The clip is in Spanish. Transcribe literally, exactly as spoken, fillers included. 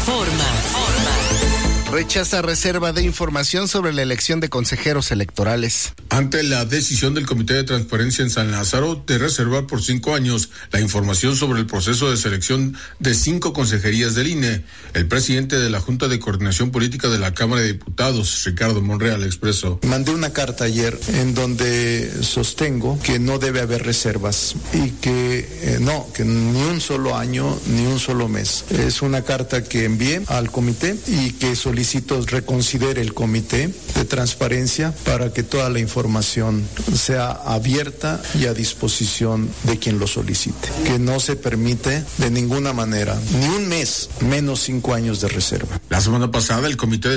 Informa. Rechaza reserva de información sobre la elección de consejeros electorales. Ante la decisión del Comité de Transparencia en San Lázaro de reservar por cinco años la información sobre el proceso de selección de cinco consejerías del I N E, el presidente de la Junta de Coordinación Política de la Cámara de Diputados, Ricardo Monreal, expresó: Mandé una carta ayer en donde sostengo que no debe haber reservas y que eh, no, que ni un solo año, ni un solo mes. Es una carta que envié al comité y que solicito reconsidere el Comité de Transparencia para que toda la información sea abierta y a disposición de quien lo solicite. Que no se permite de ninguna manera ni un mes, menos cinco años de reserva. La semana pasada el Comité de